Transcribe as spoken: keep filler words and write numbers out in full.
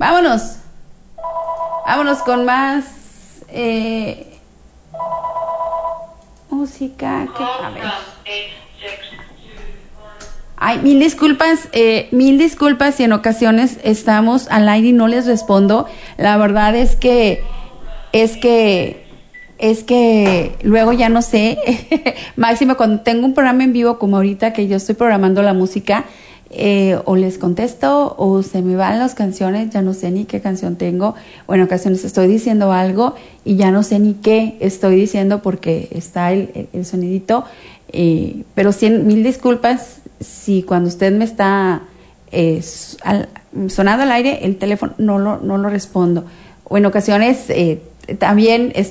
Vámonos. Vámonos con más eh, música. ¿Qué? A ver. Ay, mil disculpas, eh, mil disculpas si en ocasiones estamos al aire y no les respondo. La verdad es que, es que, es que luego ya no sé. Máximo, cuando tengo un programa en vivo como ahorita que yo estoy programando la música, eh, o les contesto o se me van las canciones, ya no sé ni qué canción tengo. O en ocasiones estoy diciendo algo y ya no sé ni qué estoy diciendo porque está el, el, el sonidito. Eh, pero cien, mil disculpas si cuando usted me está eh, al, sonando al aire el teléfono no lo, no lo respondo, o en ocasiones eh, también